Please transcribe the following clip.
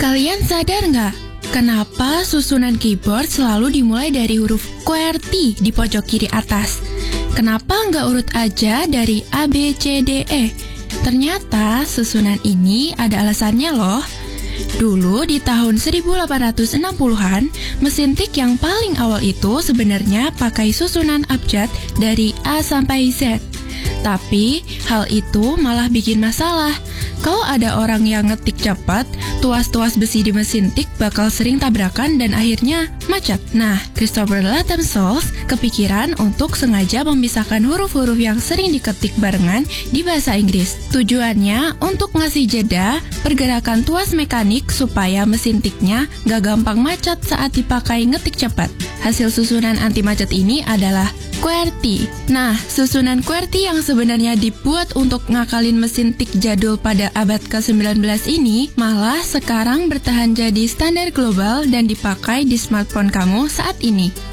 Kalian sadar nggak? Kenapa susunan keyboard selalu dimulai dari huruf QWERTY di pojok kiri atas? Kenapa nggak urut aja dari A, B, C, D, E? Ternyata susunan ini ada alasannya loh. Dulu di tahun 1860-an, mesin tik yang paling awal itu sebenarnya pakai susunan abjad dari A sampai Z. Tapi hal itu malah bikin masalah. Kalau ada orang yang ngetik cepat, tuas-tuas besi di mesin tik bakal sering tabrakan dan akhirnya macet. Nah, Christopher Latham Solz kepikiran untuk sengaja memisahkan huruf-huruf yang sering diketik barengan di bahasa Inggris. Tujuannya untuk ngasih jeda pergerakan tuas mekanik supaya mesin tiknya gak gampang macet saat dipakai ngetik cepat. Hasil susunan anti macet ini adalah QWERTY. Nah, susunan QWERTY yang sebenarnya dibuat untuk ngakalin mesin tik jadul pada abad ke-19 ini malah sekarang bertahan jadi standar global dan dipakai di smartphone kamu saat ini.